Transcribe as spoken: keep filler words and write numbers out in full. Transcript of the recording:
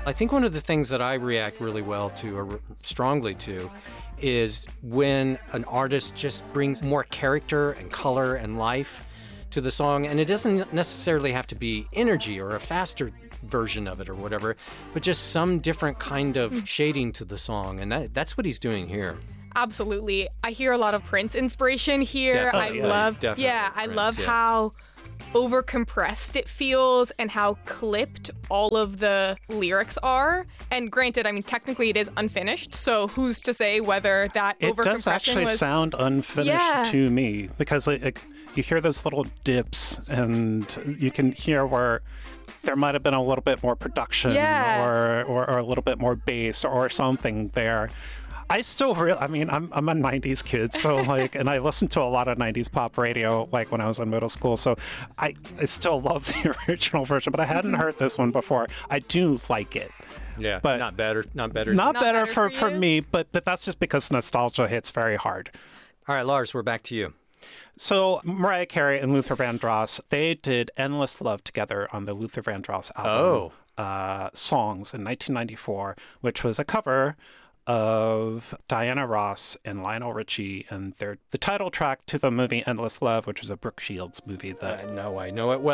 I think one of the things that I react really well to, or strongly to, is when an artist just brings more character and color and life to the song. And it doesn't necessarily have to be energy or a faster version of it or whatever, but just some different kind of shading to the song. And that, that's what he's doing here. Absolutely. I hear a lot of Prince inspiration here. Definitely, I yeah, love, definitely yeah, I Prince, love yeah. how over compressed it feels and how clipped all of the lyrics are. And granted, I mean, technically it is unfinished, so who's to say whether that It over does compression actually was... sound unfinished Yeah. to me, because it, it, you hear those little dips, and you can hear where there might have been a little bit more production, Yeah. or, or or a little bit more bass or something there. I still real I mean I'm I'm a nineties kid, so like, and I listened to a lot of nineties pop radio like when I was in middle school, so I, I still love the original version, but I hadn't heard this one before. I do like it. Yeah, But- not better, not better. Not, Not better, better for, for for you? me, but, but that's just because nostalgia hits very hard. All right, Lars, we're back to you. So Mariah Carey and Luther Vandross, they did Endless Love together on the Luther Vandross album, uh, Songs in nineteen ninety-four, which was a cover of Diana Ross and Lionel Richie, and their the title track to the movie Endless Love, which was a Brooke Shields movie that I know, I know it well.